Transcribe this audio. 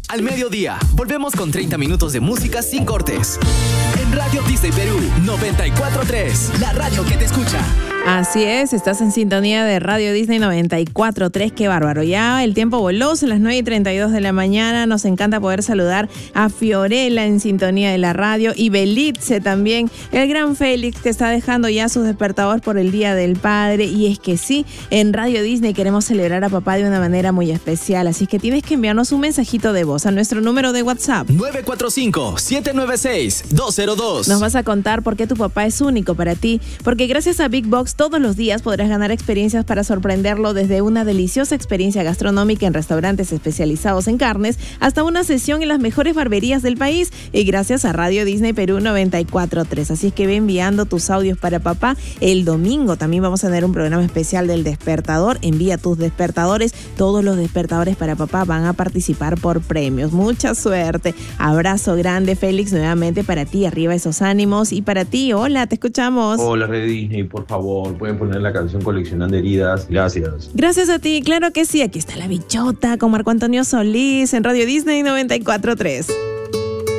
Al mediodía, volvemos con 30 minutos de música sin cortes. En Radio Disney Perú 94.3, la radio que te escucha. Así es, estás en sintonía de Radio Disney 94.3, qué bárbaro. Ya el tiempo voló, son las 9:32 de la mañana. Nos encanta poder saludar a Fiorella en sintonía de la radio y Belitze también, el gran Félix que está dejando ya sus despertadores por el Día del Padre. Y es que sí, en Radio Disney queremos celebrar a papá de una manera muy especial, así que tienes que enviarnos un mensajito de voz a nuestro número de WhatsApp 945-796-202. Nos vas a contar por qué tu papá es único para ti, porque gracias a Big Box todos los días podrás ganar experiencias para sorprenderlo, desde una deliciosa experiencia gastronómica en restaurantes especializados en carnes hasta una sesión en las mejores barberías del país, y gracias a Radio Disney Perú 94.3. Así es que ve enviando tus audios para papá. El domingo también vamos a tener un programa especial del despertador. Envía tus despertadores, todos los despertadores para papá van a participar por premios. Mucha suerte. Abrazo grande, Félix, nuevamente para ti. Arriba esos ánimos. Y para ti, hola, te escuchamos. Hola, Red Disney, por favor, pueden poner la canción Coleccionando Heridas. Gracias. Gracias a ti, claro que sí. Aquí está La Bichota con Marco Antonio Solís en Radio Disney 94.3.